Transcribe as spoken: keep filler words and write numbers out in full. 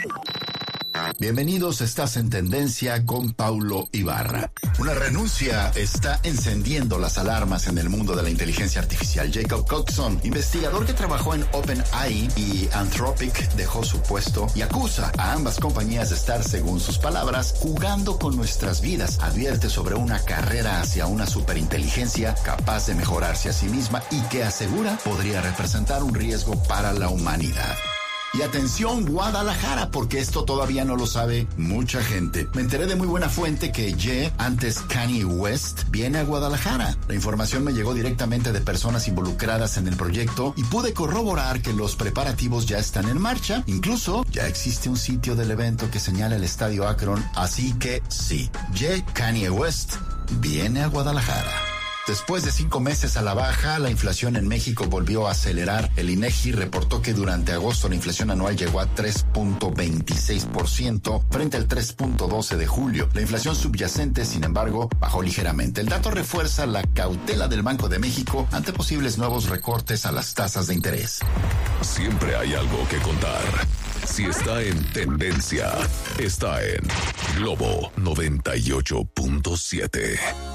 Bienvenidos, estás en Tendencia con Paulo Ibarra. Una renuncia está encendiendo las alarmas en el mundo de la inteligencia artificial. Jacob Coxon, investigador que trabajó en OpenAI y Anthropic, dejó su puesto y acusa a ambas compañías de estar, según sus palabras, jugando con nuestras vidas. Advierte sobre una carrera hacia una superinteligencia capaz de mejorarse a sí misma y que asegura podría representar un riesgo para la humanidad. Y atención, Guadalajara, porque esto todavía no lo sabe mucha gente. Me enteré de muy buena fuente que Ye, antes Kanye West, viene a Guadalajara. La información me llegó directamente de personas involucradas en el proyecto y pude corroborar que los preparativos ya están en marcha. Incluso ya existe un sitio del evento que señala el Estadio Akron, así que sí, Ye, Kanye West, viene a Guadalajara. Después de cinco meses a la baja, la inflación en México volvió a acelerar. El INEGI reportó que durante agosto la inflación anual llegó a tres punto veintiséis por ciento frente al tres punto doce de julio. La inflación subyacente, sin embargo, bajó ligeramente. El dato refuerza la cautela del Banco de México ante posibles nuevos recortes a las tasas de interés. Siempre hay algo que contar. Si está en Tendencia, está en Globo noventa y ocho punto siete.